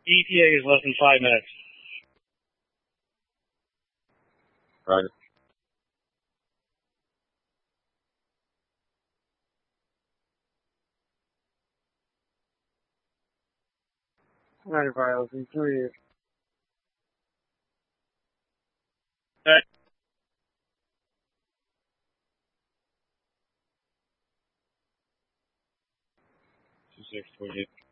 ETA is less than 5 minutes. Right. 95 3. Okay. 2648.